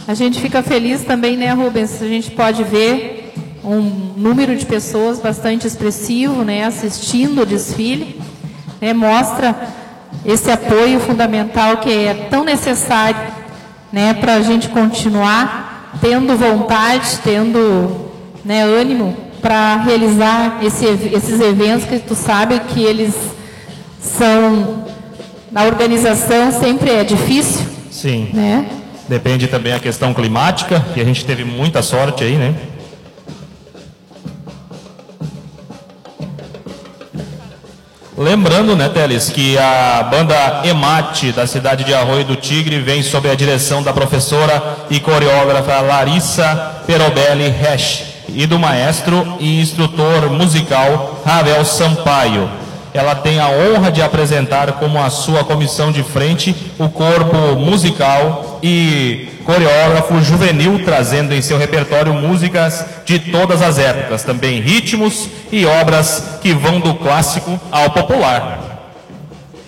A gente fica feliz também, né, Rubens? A gente pode ver um número de pessoas bastante expressivo, né, assistindo o desfile, né, mostra esse apoio fundamental que é tão necessário, né, para a gente continuar tendo vontade, tendo, né, ânimo para realizar esses eventos que tu sabe que eles são, na organização sempre é difícil. Sim. Né? Depende também a questão climática, que a gente teve muita sorte aí, né? Lembrando, né, Teles, que a banda EMAT da cidade de Arroio do Tigre vem sob a direção da professora e coreógrafa Larissa Perobelli Resch e do maestro e instrutor musical Ravel Sampaio. Ela tem a honra de apresentar como a sua comissão de frente o corpo musical e coreógrafo juvenil, trazendo em seu repertório músicas de todas as épocas, também ritmos e obras que vão do clássico ao popular.